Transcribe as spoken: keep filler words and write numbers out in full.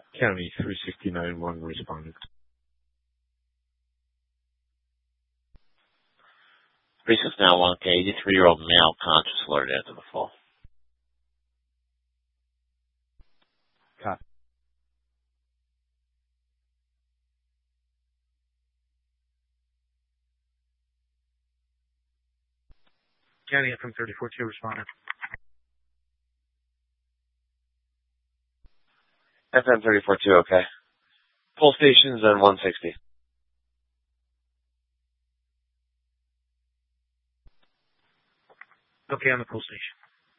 County three sixty-nine one responded. three six nine one, okay, eighty-three-year-old male conscious alerted after the fall. Copy. County F M thirty-four two responded. F M thirty-four two, okay. Pull stations and one sixty. Okay, on the pull station.